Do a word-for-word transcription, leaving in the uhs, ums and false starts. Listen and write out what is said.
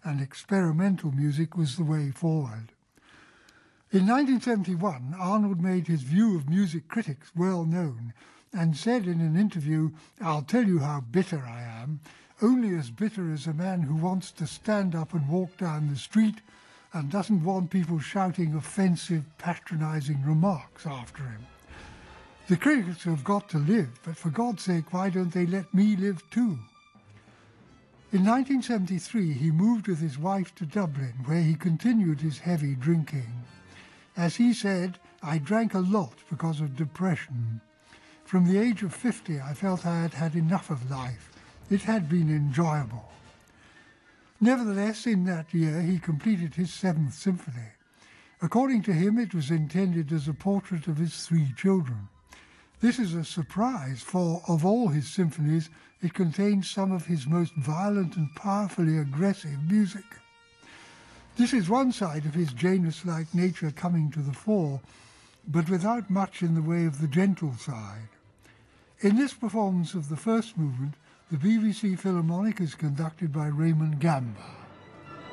and experimental music was the way forward. In nineteen seventy-one, Arnold made his view of music critics well known and said in an interview, "I'll tell you how bitter I am, only as bitter as a man who wants to stand up and walk down the street and doesn't want people shouting offensive, patronising remarks after him. The critics have got to live, but for God's sake, why don't they let me live too?" In nineteen seventy-three, he moved with his wife to Dublin, where he continued his heavy drinking. As he said, "I drank a lot because of depression. From the age of fifty, I felt I had had enough of life. It had been enjoyable." Nevertheless, in that year, he completed his Seventh Symphony. According to him, it was intended as a portrait of his three children. This is a surprise, for of all his symphonies, it contains some of his most violent and powerfully aggressive music. This is one side of his Janus-like nature coming to the fore, but without much in the way of the gentle side. In this performance of the first movement, the B B C Philharmonic is conducted by Raymond Gamba.